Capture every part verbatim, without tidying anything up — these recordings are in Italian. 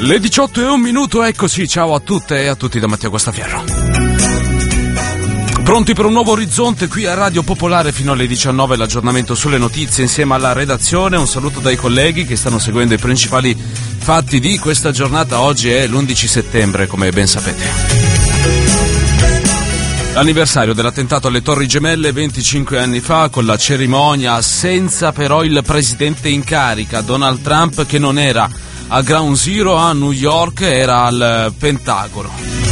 Le diciotto e un minuto, eccoci, ciao a tutte e a tutti da Matteo Guastaferro. Pronti per un nuovo orizzonte qui a Radio Popolare fino alle diciannove, l'aggiornamento sulle notizie insieme alla redazione. Un saluto dai colleghi che stanno seguendo i principali fatti di questa giornata. Oggi è l'undici settembre, come ben sapete. L'anniversario dell'attentato alle Torri Gemelle venticinque anni fa, con la cerimonia senza però il presidente in carica, Donald Trump, che non era a Ground Zero a New York, era al Pentagono.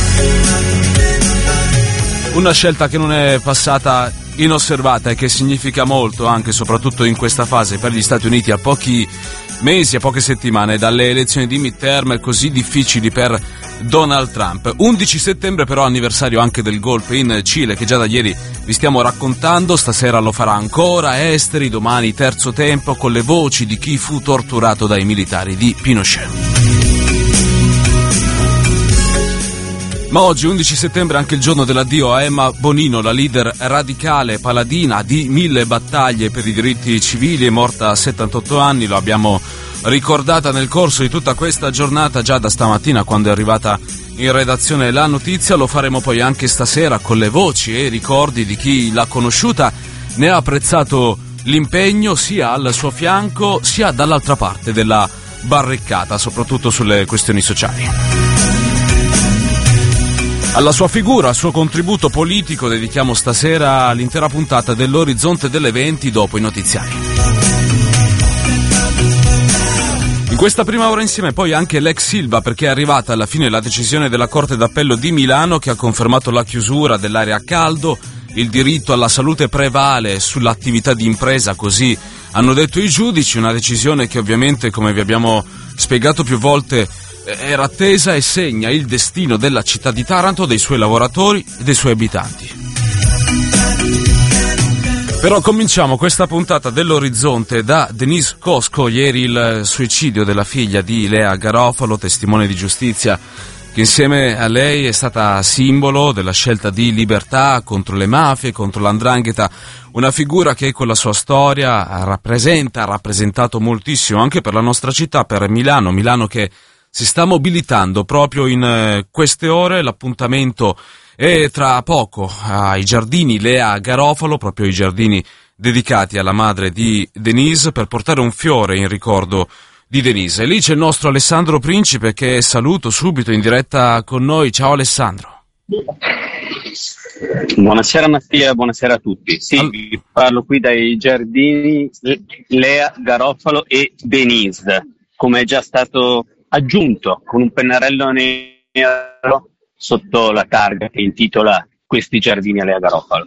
Una scelta che non è passata inosservata e che significa molto anche e soprattutto in questa fase per gli Stati Uniti, a pochi mesi, a poche settimane dalle elezioni di midterm così difficili per Donald Trump. undici settembre però, anniversario anche del golpe in Cile che già da ieri vi stiamo raccontando. Stasera lo farà ancora Esteri, domani terzo tempo con le voci di chi fu torturato dai militari di Pinochet. Ma oggi, undici settembre, è anche il giorno dell'addio a Emma Bonino, la leader radicale paladina di mille battaglie per i diritti civili, è morta a settantotto anni, lo abbiamo ricordata nel corso di tutta questa giornata, già da stamattina quando è arrivata in redazione la notizia. Lo faremo poi anche stasera con le voci e i ricordi di chi l'ha conosciuta, ne ha apprezzato l'impegno sia al suo fianco sia dall'altra parte della barricata, soprattutto sulle questioni sociali. Alla sua figura, al suo contributo politico, dedichiamo stasera l'intera puntata dell'Orizzonte delle venti dopo i notiziari. In questa prima ora insieme poi anche l'ex Silva, perché è arrivata alla fine la decisione della Corte d'Appello di Milano che ha confermato la chiusura dell'area a caldo. Il diritto alla salute prevale sull'attività di impresa, così hanno detto i giudici, una decisione che ovviamente, come vi abbiamo spiegato più volte, era attesa e segna il destino della città di Taranto, dei suoi lavoratori e dei suoi abitanti. Però cominciamo questa puntata dell'Orizzonte da Denise Cosco. Ieri il suicidio della figlia di Lea Garofalo, testimone di giustizia che insieme a lei è stata simbolo della scelta di libertà contro le mafie, contro l'andrangheta, una figura che con la sua storia rappresenta, ha rappresentato moltissimo anche per la nostra città, per Milano, Milano che si sta mobilitando proprio in queste ore. L'appuntamento è tra poco ai giardini Lea Garofalo, proprio i giardini dedicati alla madre di Denise, per portare un fiore in ricordo di Denise. E lì c'è il nostro Alessandro Principe, che saluto subito in diretta con noi. Ciao Alessandro. Buonasera Mattia, buonasera a tutti. Sì, All... vi parlo qui dai giardini Lea Garofalo e Denise, come è già stato aggiunto con un pennarello nero sotto la targa che intitola Questi giardini a Lea Garofalo.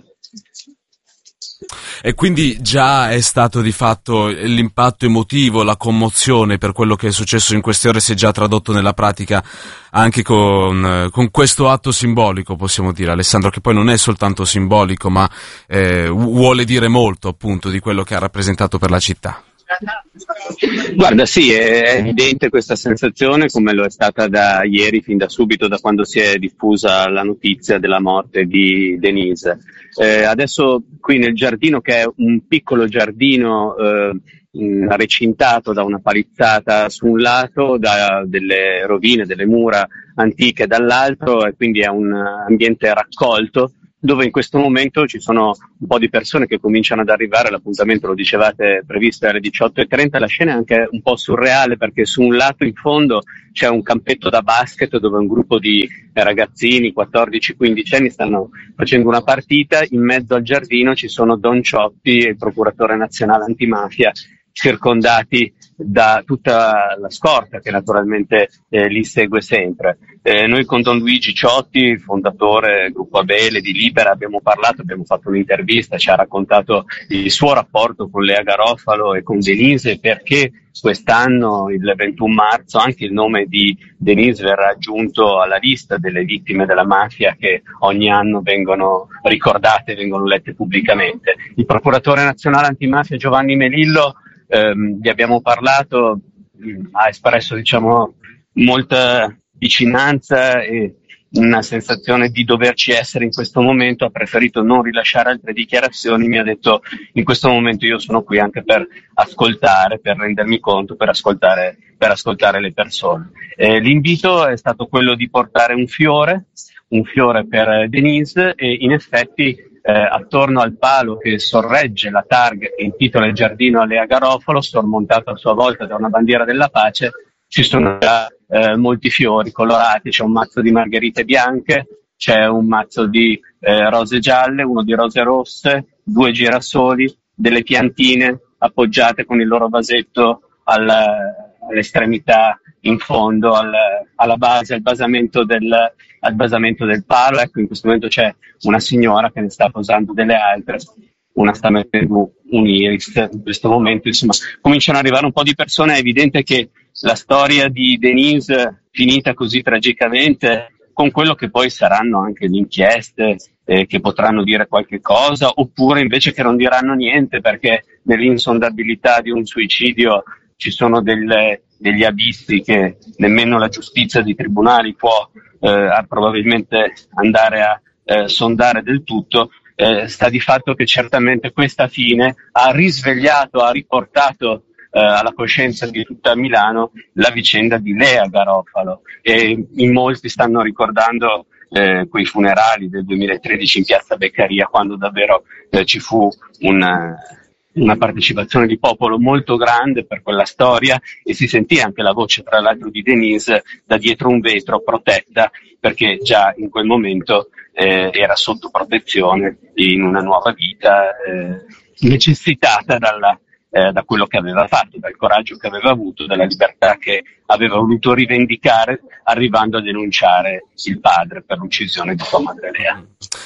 E quindi già è stato di fatto l'impatto emotivo, la commozione per quello che è successo in queste ore si è già tradotto nella pratica anche con, con questo atto simbolico, possiamo dire, Alessandro, che poi non è soltanto simbolico ma eh, vuole dire molto appunto di quello che ha rappresentato per la città. Guarda, sì, è evidente questa sensazione, come lo è stata da ieri, fin da subito, da quando si è diffusa la notizia della morte di Denise. Eh, adesso qui nel giardino, che è un piccolo giardino eh, recintato da una palizzata su un lato, da delle rovine, delle mura antiche dall'altro, e quindi è un ambiente raccolto, dove in questo momento ci sono un po' di persone che cominciano ad arrivare. L'appuntamento, lo dicevate, previsto alle diciotto e trenta. La scena è anche un po' surreale, perché su un lato in fondo c'è un campetto da basket dove un gruppo di ragazzini, quattordici quindici anni, stanno facendo una partita. In mezzo al giardino ci sono Don Ciotti e il procuratore nazionale antimafia, circondati da tutta la scorta che naturalmente eh, li segue sempre. Eh, noi con Don Luigi Ciotti, fondatore Gruppo Abele di Libera, abbiamo parlato, abbiamo fatto un'intervista, ci ha raccontato il suo rapporto con Lea Garofalo e con Denise, perché quest'anno, il ventuno marzo, anche il nome di Denise verrà aggiunto alla lista delle vittime della mafia che ogni anno vengono ricordate, vengono lette pubblicamente. Il procuratore nazionale antimafia Giovanni Melillo, ehm, vi abbiamo parlato, mh, ha espresso diciamo molta vicinanza e una sensazione di doverci essere in questo momento, ha preferito non rilasciare altre dichiarazioni, mi ha detto in questo momento io sono qui anche per ascoltare, per rendermi conto, per ascoltare, per ascoltare le persone. Eh, l'invito è stato quello di portare un fiore, un fiore per Denise, e in effetti eh, attorno al palo che sorregge la targa che intitola Il giardino a Lea Garofalo, sormontato a sua volta da una bandiera della pace, ci sono già eh, molti fiori colorati, c'è un mazzo di margherite bianche, c'è un mazzo di eh, rose gialle, uno di rose rosse, due girasoli, delle piantine appoggiate con il loro vasetto al, all'estremità in fondo, al, alla base, al basamento del, al basamento del palo. Ecco, in questo momento c'è una signora che ne sta posando delle altre, una sta mettendo un iris in questo momento, insomma cominciano ad arrivare un po' di persone. È evidente che la storia di Denise, finita così tragicamente, con quello che poi saranno anche le inchieste eh, che potranno dire qualche cosa, oppure invece che non diranno niente, perché nell'insondabilità di un suicidio ci sono delle, degli abissi che nemmeno la giustizia di tribunali può eh, probabilmente andare a eh, sondare del tutto. Eh, sta di fatto che certamente questa fine ha risvegliato, ha riportato eh, alla coscienza di tutta Milano la vicenda di Lea Garofalo, e in molti stanno ricordando eh, quei funerali del duemilatredici in piazza Beccaria, quando davvero eh, ci fu una, una partecipazione di popolo molto grande per quella storia, e si sentì anche la voce tra l'altro di Denise da dietro un vetro, protetta, perché già in quel momento eh, era sotto protezione in una nuova vita eh, necessitata dalla, eh, da quello che aveva fatto, dal coraggio che aveva avuto, dalla libertà che aveva voluto rivendicare, arrivando a denunciare il padre per l'uccisione di sua madre Lea.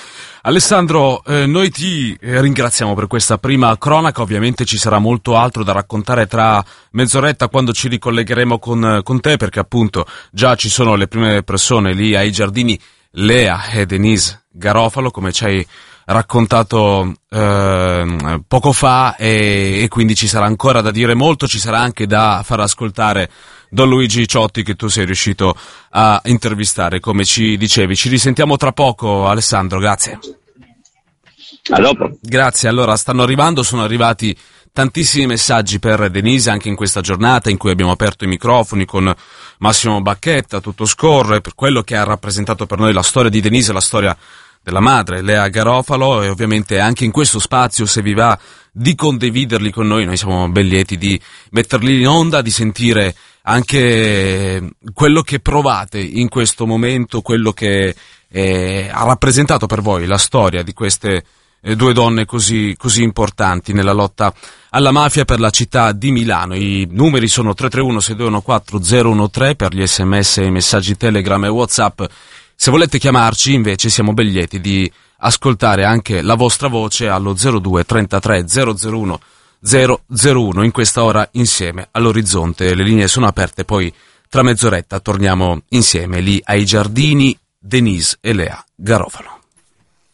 Alessandro, eh, noi ti ringraziamo per questa prima cronaca. Ovviamente ci sarà molto altro da raccontare tra mezz'oretta, quando ci ricollegheremo con, con te, perché appunto già ci sono le prime persone lì ai giardini, Lea e Denise Garofalo, come ci hai raccontato eh, poco fa, e, e quindi ci sarà ancora da dire molto, ci sarà anche da far ascoltare Don Luigi Ciotti, che tu sei riuscito a intervistare, come ci dicevi. Ci risentiamo tra poco, Alessandro, grazie. A dopo. Grazie. Allora, stanno arrivando, sono arrivati tantissimi messaggi per Denise anche in questa giornata in cui abbiamo aperto i microfoni con Massimo Bacchetta. Tutto scorre per quello che ha rappresentato per noi la storia di Denise, la storia della madre Lea Garofalo, e ovviamente anche in questo spazio, se vi va di condividerli con noi, noi siamo ben lieti di metterli in onda, di sentire anche quello che provate in questo momento, quello che eh, ha rappresentato per voi la storia di queste eh, due donne così, così importanti nella lotta alla mafia per la città di Milano. I numeri sono tre tre uno sei due uno quattro zero uno tre per gli sms, i messaggi Telegram e WhatsApp. Se volete chiamarci, invece, siamo ben lieti di ascoltare anche la vostra voce allo zero due trentatré zero zero uno zero zero uno. In questa ora insieme all'Orizzonte, le linee sono aperte, poi tra mezz'oretta torniamo insieme lì ai giardini Denise e Lea Garofalo.